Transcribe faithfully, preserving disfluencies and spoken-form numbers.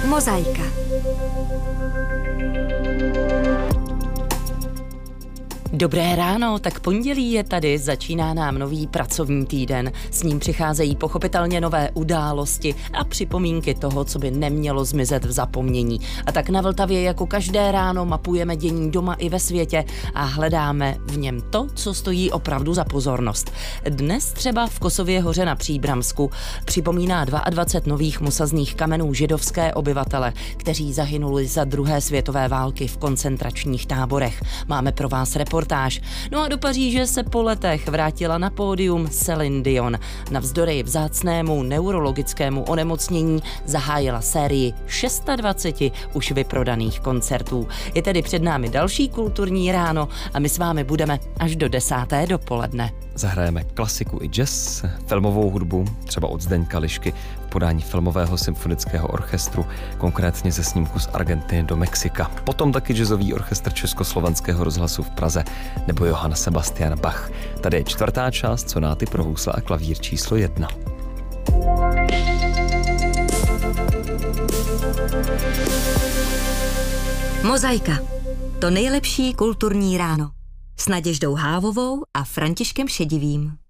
Mozaika. Dobré ráno, tak pondělí je tady, začíná nám nový pracovní týden. S ním přicházejí pochopitelně nové události a připomínky toho, co by nemělo zmizet v zapomnění. A tak na Vltavě jako každé ráno mapujeme dění doma i ve světě a hledáme v něm to, co stojí opravdu za pozornost. Dnes třeba v Kosově hoře na Příbramsku připomíná dvacet dva nových mosazných kamenů židovské obyvatele, kteří zahynuli za druhé světové války v koncentračních táborech. Máme pro vás reportáž. No a do Paříže se po letech vrátila na pódium Céline Dion. Navzdory vzácnému neurologickému onemocnění zahájila sérii dvacet šest už vyprodaných koncertů. Je tedy před námi další kulturní ráno a my s vámi budeme až do desáté dopoledne. Zahrajeme klasiku i jazz, filmovou hudbu, třeba od Zdeňka Lišky v podání filmového symfonického orchestru, konkrétně ze snímku z Argentiny do Mexika. Potom taky jazzový orchestr Československého rozhlasu v Praze nebo Johann Sebastian Bach. Tady je čtvrtá část sonáty pro housle a klavír číslo jedna. Mozaika. To nejlepší kulturní ráno. S Naděždou Hávovou a Františkem Šedivým.